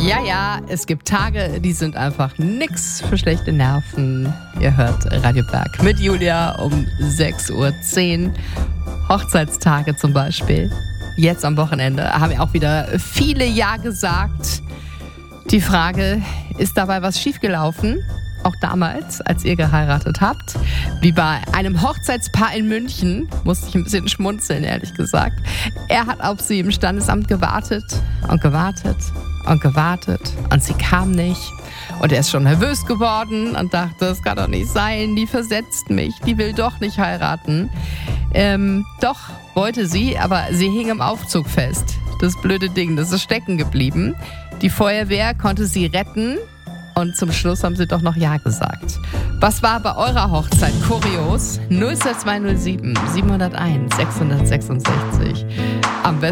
Ja, es gibt Tage, die sind einfach nix für schlechte Nerven. Ihr hört Radio Berg mit Julia um 6.10 Uhr. Hochzeitstage zum Beispiel. Jetzt am Wochenende haben ja auch wieder viele Ja gesagt. Die Frage, ist dabei was schiefgelaufen? Auch damals, als ihr geheiratet habt. Wie bei einem Hochzeitspaar in München, musste ich ein bisschen schmunzeln, ehrlich gesagt. Er hat auf sie im Standesamt gewartet und gewartet und gewartet und sie kam nicht. Und er ist schon nervös geworden und dachte, das kann doch nicht sein, die versetzt mich, die will doch nicht heiraten. Doch wollte sie, aber sie hing im Aufzug fest. Das blöde Ding, das ist stecken geblieben. Die Feuerwehr konnte sie retten. Und zum Schluss haben sie doch noch Ja gesagt. Was war bei eurer Hochzeit kurios? 06207 701 666. Am besten